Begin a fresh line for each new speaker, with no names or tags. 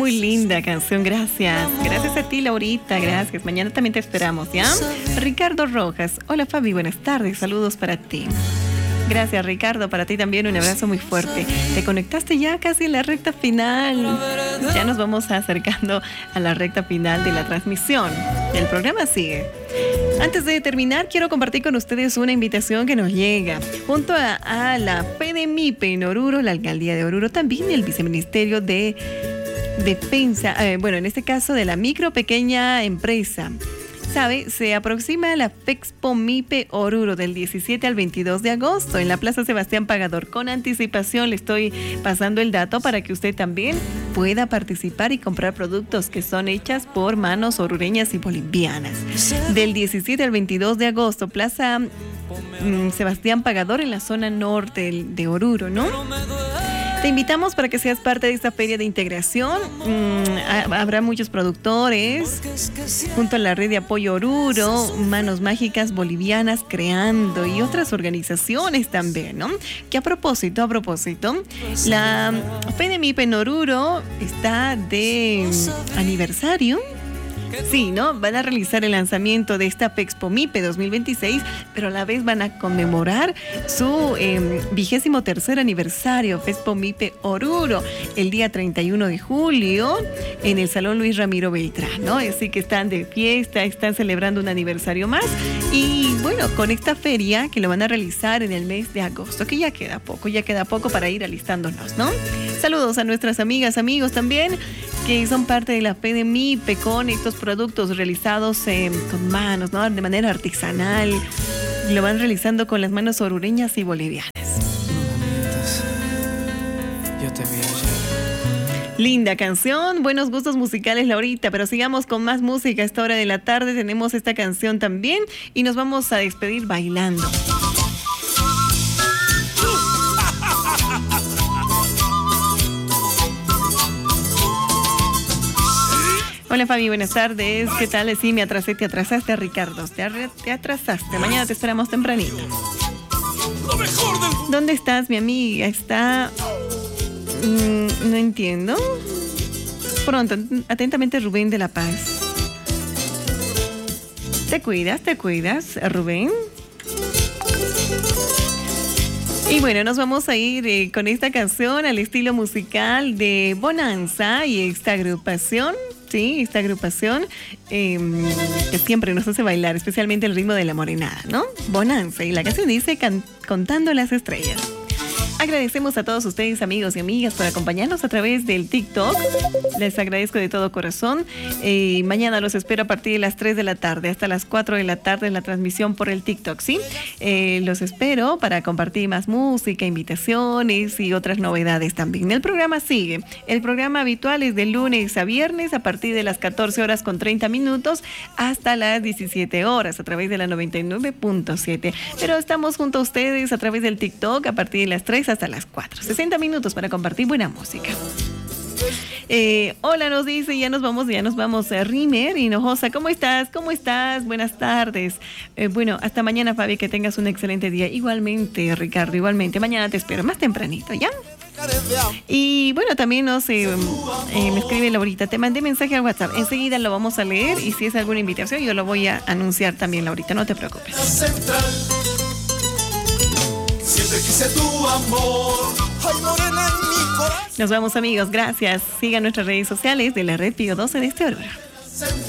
Muy linda canción, gracias. Gracias a ti, Laurita, gracias. Mañana también te esperamos, ¿ya? Ricardo Rojas. Hola, Fabi, buenas tardes. Saludos para ti. Gracias, Ricardo. Para ti también un abrazo muy fuerte. Te conectaste ya casi en la recta final. Ya nos vamos acercando a la recta final de la transmisión. El programa sigue. Antes de terminar, quiero compartir con ustedes una invitación que nos llega. Junto a la FEDEMIPE en Oruro, la Alcaldía de Oruro, también el Viceministerio de Defensa, en este caso de la micro pequeña empresa. ¿Sabe? Se aproxima la FEXPO MIPE Oruro del 17 al 22 de agosto en la Plaza Sebastián Pagador. Con anticipación le estoy pasando el dato para que usted también pueda participar y comprar productos que son hechas por manos orureñas y bolivianas. Del 17 al 22 de agosto, Plaza Sebastián Pagador en la zona norte de Oruro, ¿no? Te invitamos para que seas parte de esta feria de integración. Habrá muchos productores junto a la red de apoyo Oruro, Manos Mágicas Bolivianas Creando y otras organizaciones también, ¿no? Que a propósito, la FEDEMIPE en Oruro está de aniversario. Sí, ¿no? Van a realizar el lanzamiento de esta FEXPO MIPE 2026, pero a la vez van a conmemorar su 23º aniversario, FEXPO MIPE Oruro, el día 31 de julio en el Salón Luis Ramiro Beltrán, ¿no? Así que están de fiesta, están celebrando un aniversario más y bueno, con esta feria que lo van a realizar en el mes de agosto, que ya queda poco para ir alistándonos, ¿no? Saludos a nuestras amigas, amigos también, que son parte de la FEDEMIPE con estos productos realizados con manos, ¿no? De manera artesanal. Lo van realizando con las manos orureñas y bolivianas. Yo te vi ayer. Linda canción, buenos gustos musicales, Laurita, pero sigamos con más música a esta hora de la tarde. Tenemos esta canción también y nos vamos a despedir bailando. Hola, Fabi, buenas tardes. ¿Qué tal? Sí, me atrasé. Te atrasaste, Ricardo. Te atrasaste. Mañana te esperamos tempranito. ¿Dónde estás, mi amiga? Está... no entiendo. Pronto, atentamente, Rubén de La Paz. ¿Te cuidas, Rubén? Y bueno, nos vamos a ir con esta canción al estilo musical de Bonanza y esta agrupación. Sí, esta agrupación que siempre nos hace bailar, especialmente el ritmo de la morenada, ¿no? Bonanza, y la canción dice Contando las Estrellas. Agradecemos a todos ustedes, amigos y amigas, por acompañarnos a través del TikTok. Les agradezco de todo corazón. Mañana los espero a partir de las 3 de la tarde hasta las 4 de la tarde en la transmisión por el TikTok, ¿sí? Los espero para compartir más música, invitaciones y otras novedades también. El programa sigue. El programa habitual es de lunes a viernes a partir de las 14 horas con 30 minutos hasta las 17 horas a través de la 99.7. Pero estamos junto a ustedes a través del TikTok a partir de las 3 hasta las 4. 60 minutos para compartir buena música. Hola, nos dice, ya nos vamos, Rimer Hinojosa. ¿Cómo estás? Buenas tardes. Bueno, hasta mañana, Fabi, que tengas un excelente día. Igualmente, Ricardo, igualmente. Mañana te espero más tempranito, ¿ya? Y bueno, también me escribe Laurita, te mandé mensaje al WhatsApp. Enseguida lo vamos a leer y si es alguna invitación, yo lo voy a anunciar también, Laurita, no te preocupes. Siempre quise tu amor. Ay, morena en mi corazón. Nos vamos, amigos, gracias. Sigan nuestras redes sociales de la red Pío 12 de Oruro.